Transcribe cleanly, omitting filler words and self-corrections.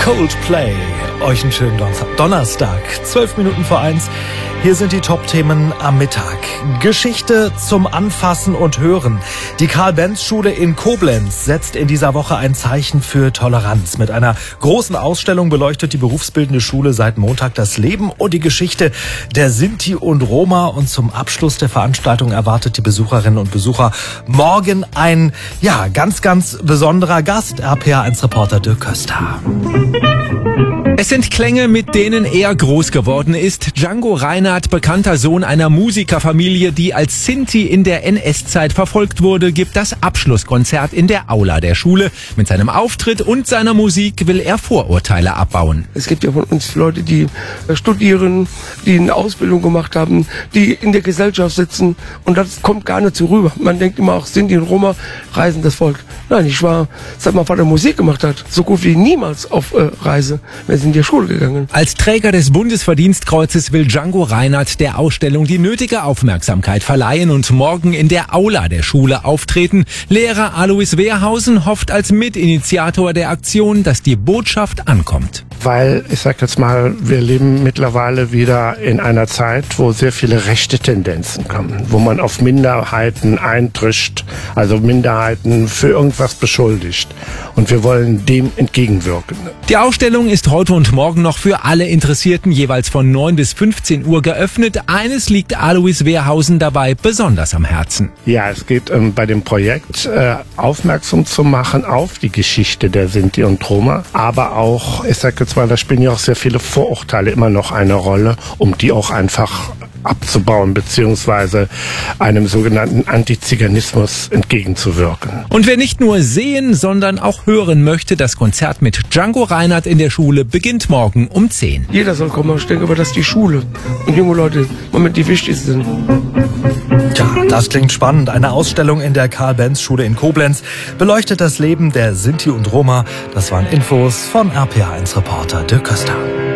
Coldplay. Euch einen schönen Donnerstag, 12 Minuten vor 1. Hier sind die Top-Themen am Mittag. Geschichte zum Anfassen und Hören. Die Karl-Benz-Schule in Koblenz setzt in dieser Woche ein Zeichen für Toleranz. Mit einer großen Ausstellung beleuchtet die berufsbildende Schule seit Montag das Leben und die Geschichte der Sinti und Roma. Und zum Abschluss der Veranstaltung erwartet die Besucherinnen und Besucher morgen ein, ganz, ganz besonderer Gast. RPA1-Reporter Dirk Köster. Es sind Klänge, mit denen er groß geworden ist. Django Reinhardt, bekannter Sohn einer Musikerfamilie, die als Sinti in der NS-Zeit verfolgt wurde, gibt das Abschlusskonzert in der Aula der Schule. Mit seinem Auftritt und seiner Musik will er Vorurteile abbauen. Es gibt ja von uns Leute, die studieren, die eine Ausbildung gemacht haben, die in der Gesellschaft sitzen und das kommt gar nicht so rüber. Man denkt immer auch, Sinti und Roma reisen das Volk. Nein, ich war, seit mein Vater Musik gemacht hat, so gut wie niemals auf Reise. Wir sind in die Schule gegangen. Als Träger des Bundesverdienstkreuzes will Django Reinhardt der Ausstellung die nötige Aufmerksamkeit verleihen und morgen in der Aula der Schule auftreten. Lehrer Alois Wehrhausen hofft als Mitinitiator der Aktion, dass die Botschaft ankommt. Weil, ich sag jetzt mal, wir leben mittlerweile wieder in einer Zeit, wo sehr viele rechte Tendenzen kommen, wo man auf Minderheiten eindrischt, also Minderheiten für irgendwas beschuldigt. Und wir wollen dem entgegenwirken. Die Ausstellung ist heute und morgen noch für alle Interessierten jeweils von 9 bis 15 Uhr geöffnet. Eines liegt Alois Wehrhausen dabei besonders am Herzen. Ja, es geht bei dem Projekt aufmerksam zu machen auf die Geschichte der Sinti und Roma, aber auch, ich sag jetzt mal, da spielen ja auch sehr viele Vorurteile immer noch eine Rolle, um die auch einfach abzubauen, beziehungsweise einem sogenannten Antiziganismus entgegenzuwirken. Und wer nicht nur sehen, sondern auch hören möchte, das Konzert mit Django Reinhardt in der Schule beginnt morgen um 10. Jeder soll kommen. Ich denke aber, dass die Schule und junge Leute im Moment die wichtigsten sind. Tja, das klingt spannend. Eine Ausstellung in der Karl-Benz-Schule in Koblenz beleuchtet das Leben der Sinti und Roma. Das waren Infos von RPA1-Reporter Dirk Köster.